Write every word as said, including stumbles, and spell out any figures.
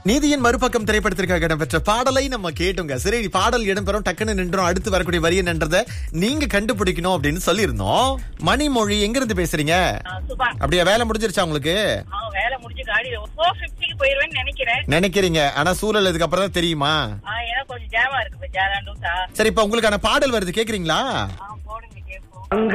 நீதியின் மறுபக்கம் திரைப்படத்திற்காக இடம்பெற்ற பாடலை நம்ம கேட்டோங்க. சரி, பாடல் இடம்பெறும், டக்குன்னு நின்றோம், அடுத்து வரக்கூடிய வரி என்னன்றதை நீங்க கண்டுபிடிக்கணும் அப்படின்னு சொல்லியிருந்தோம். மணிமொழி எங்க இருந்து பேசுறீங்க? அப்படியே வேலை முடிஞ்சிருச்சா உங்களுக்கு? வேலை முடிஞ்சு காடி ஃபோர் ஃபிஃப்டிக்கு போயிருவேன்னு நினைக்கிறேன். நினைக்கிறீங்க, ஆனா சூழல் இதுக்கு அப்புறம் தான் தெரியுமா? கொஞ்சம் ஜாமா இருக்கு. சரி, இப்ப உங்களுக்கான பாடல் வருது, கேக்குறீங்களா?